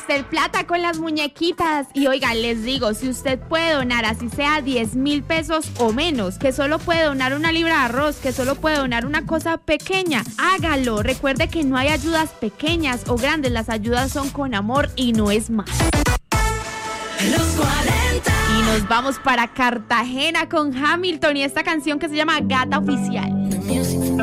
hacer plata con las muñequitas. Y oiga, les digo, si usted puede donar así sea 10,000 pesos o menos, que solo puede donar una libra de arroz, que solo puede donar una cosa pequeña, hágalo. Recuerde que no hay ayudas pequeñas o grandes, las ayudas son con amor y no es más. Los 40. Y nos vamos para Cartagena con Hamilton y esta canción que se llama Gata Oficial.